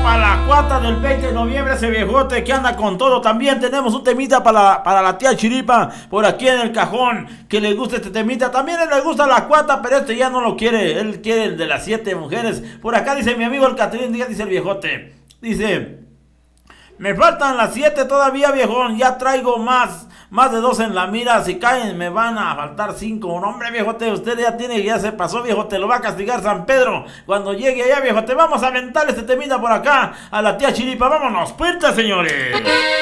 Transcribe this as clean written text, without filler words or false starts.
para la cuata del 20 de noviembre, ese viejote que anda con todo. También tenemos un temita para la tía Chiripa, por aquí en el cajón, que le gusta este temita. También le gusta la cuata, pero este ya no lo quiere. Él quiere el de las 7 mujeres. Por acá dice mi amigo el Catrín Díaz, dice el viejote. Dice: me faltan las 7 todavía, viejón. Ya traigo más de 2 en la mira. Si caen me van a faltar 5. No, hombre, viejote, usted ya se pasó, viejote. Lo va a castigar San Pedro cuando llegue allá, viejote. Vamos a aventar este temita por acá a la tía Chiripa. Vámonos, puerta, señores.